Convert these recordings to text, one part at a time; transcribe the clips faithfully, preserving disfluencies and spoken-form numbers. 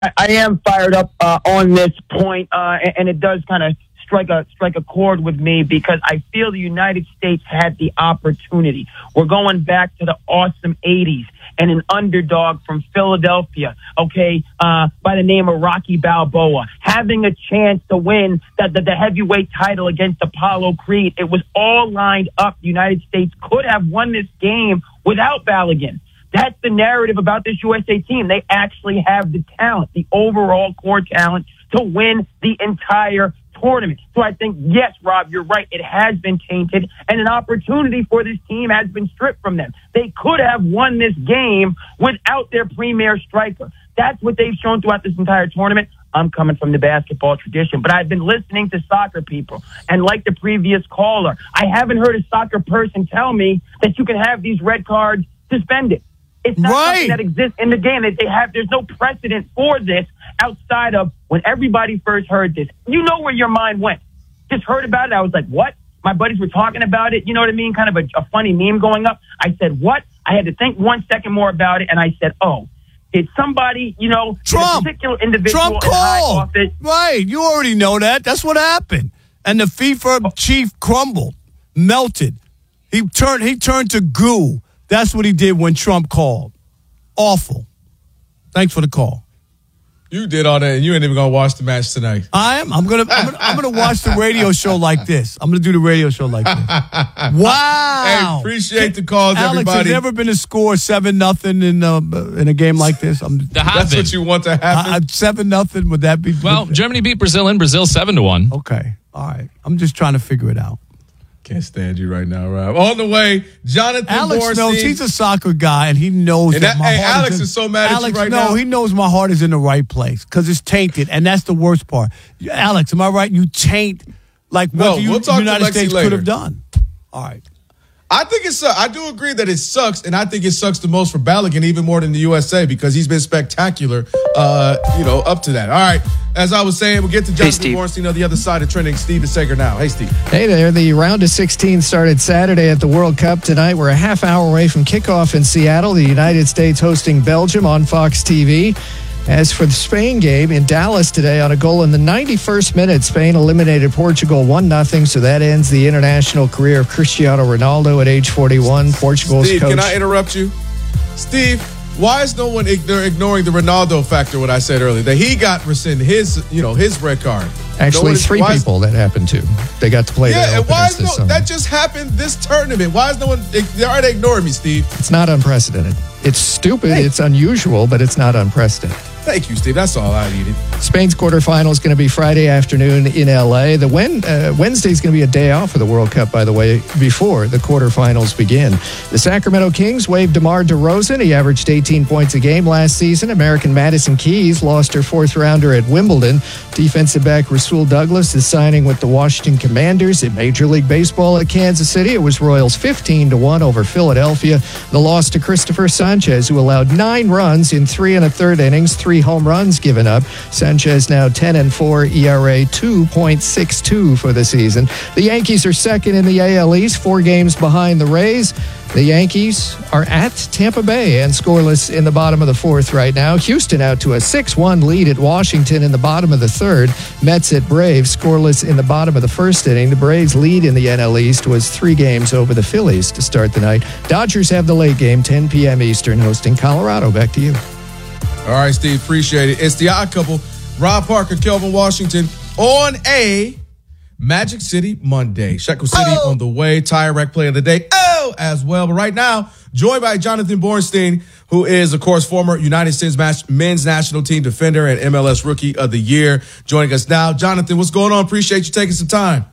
I, I am fired up uh, on this point, uh, and, and it does kind of strike a strike a chord with me because I feel the United States had the opportunity. We're going back to the awesome eighties and an underdog from Philadelphia, okay, uh, by the name of Rocky Balboa, having a chance to win the, the, the heavyweight title against Apollo Creed. It was all lined up. The United States could have won this game without Balogun. That's the narrative about this U S A team. They actually have the talent, the overall core talent to win the entire tournament. So I think, yes, Rob, you're right. It has been tainted, and an opportunity for this team has been stripped from them. They could have won this game without their premier striker. That's what they've shown throughout this entire tournament. I'm coming from the basketball tradition, but I've been listening to soccer people, and like the previous caller, I haven't heard a soccer person tell me that you can have these red cards suspended. It's not right. something that exists in the game. That they have, there's no precedent for this outside of when everybody first heard this. You know where your mind went. Just heard about it. I was like, what? My buddies were talking about it. You know what I mean? Kind of a, a funny meme going up. I said, what? I had to think one second more about it, and I said, oh, did somebody, you know, Trump, a particular individual Trump in high called. office? Right. You already know that. That's what happened. And the FIFA chief crumbled, melted. He turned. He turned to goo. That's what he did when Trump called. Awful. Thanks for the call. You did all that, and you ain't even gonna watch the match tonight. I am. I'm gonna. I'm gonna, I'm gonna watch the radio show like this. I'm gonna do the radio show like this. Wow. Hey, appreciate the calls, Alex, everybody. has there ever been a score seven nothing in uh, in a game like this? I'm, That's what you want to happen. I, seven nothing. Would that be? Well, Germany beat Brazil in Brazil seven to one. Okay. All right. I'm just trying to figure it out. Can't stand you right now, Rob. On the way, Jonathan Alex Borstein. knows he's a soccer guy, and he knows and that, that my hey, heart Alex is, in, is so mad Alex, at you right no, now. No, he knows my heart is in the right place because it's tainted, and that's the worst part. Alex, am I right? You taint like no, what the we'll U- talk United to Lexi States later. could have done. All right. I think it's. Uh, I do agree that it sucks, and I think it sucks the most for Balogun, even more than the U S A, because he's been spectacular. Uh, you know, up to that. All right. As I was saying, we'll get to Jonathan Hey, Borstein on the other side of trending. Steve is Sager now. Hey, Steve. Hey there. The round of sixteen started Saturday at the World Cup. Tonight, we're a half hour away from kickoff in Seattle. The United States hosting Belgium on Fox T V. As for the Spain game in Dallas today, on a goal in the ninety-first minute, Spain eliminated Portugal one nothing, so that ends the international career of Cristiano Ronaldo at age forty-one. Portugal's Steve, coach. can I interrupt you? Steve, why is no one they're ignoring the Ronaldo factor, what I said earlier, that he got rescinded, his, you know, his red card? Actually, no one is, three is, people that happened to. They got to play Yeah, their and why openers is this no, summer. that just happened this tournament? Why is no one, they are they ignoring me, Steve? It's not unprecedented. It's stupid, Hey. it's unusual, but it's not unprecedented. Thank you, Steve. That's all I needed. Spain's quarterfinal is going to be Friday afternoon in L A. The Wen- uh, Wednesday is going to be a day off for the World Cup, by the way, before the quarterfinals begin. The Sacramento Kings waived DeMar DeRozan. He averaged eighteen points a game last season. American Madison Keys lost her fourth rounder at Wimbledon. Defensive back Rasul Douglas is signing with the Washington Commanders. In Major League Baseball at Kansas City, it was Royals fifteen to one over Philadelphia. The loss to Christopher Sanchez, who allowed nine runs in three and a third innings, three home runs given up. Sanchez now ten and four, E R A two point six two for the season. The Yankees are second in the A L East, four games behind the Rays. The Yankees are at Tampa Bay and scoreless in the bottom of the fourth right now. Houston out to a six one lead at Washington in the bottom of the third. Mets at Braves scoreless in the bottom of the first inning. The Braves' lead in the N L East was three games over the Phillies to start the night. Dodgers have the late game, ten p.m. Eastern, hosting Colorado. Back to you. All right, Steve, appreciate it. It's the odd couple, Rob Parker, Kelvin Washington, on a Magic City Monday. Shekel City Oh. on the way. Tire Rack play of the day. Oh, as well. But right now, joined by Jonathan Borstein, who is, of course, former United States men's national team defender and M L S Rookie of the Year. Joining us now. Jonathan, what's going on? Appreciate you taking some time.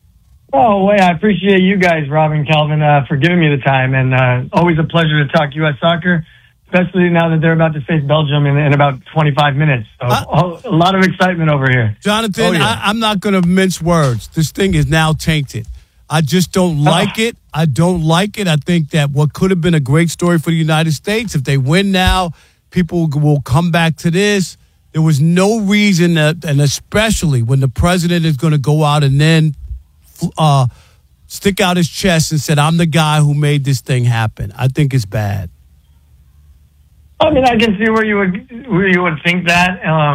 Oh, wait, I appreciate you guys, Rob and Kelvin, uh, for giving me the time. And uh, always a pleasure to talk U S soccer, especially now that they're about to face Belgium in, in about twenty-five minutes. So Uh, a lot of excitement over here. Jonathan, Oh, yeah. I, I'm not going to mince words. This thing is now tainted. I just don't like it. I don't like it. I think that what could have been a great story for the United States, if they win now, people will come back to this. There was no reason, that, and especially when the president is going to go out and then uh, stick out his chest and said, I'm the guy who made this thing happen. I think it's bad. I mean, I can see where you would where you would think that. Um,